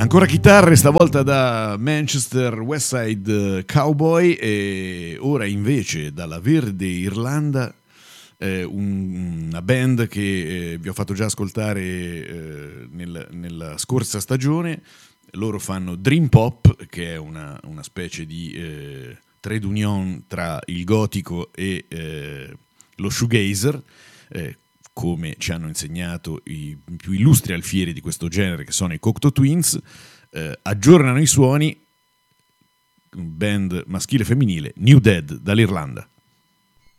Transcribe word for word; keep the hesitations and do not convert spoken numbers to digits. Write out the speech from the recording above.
Ancora chitarre, stavolta da Manchester West Side Cowboy, e ora invece dalla Verde Irlanda, eh, un, una band che eh, vi ho fatto già ascoltare eh, nel, nella scorsa stagione. Loro fanno Dream Pop, che è una, una specie di eh, trade union tra il gotico e eh, lo shoegazer, eh, come ci hanno insegnato i più illustri alfieri di questo genere, che sono i Cocteau Twins. Eh, aggiornano i suoni, band maschile e femminile, New Dead dall'Irlanda.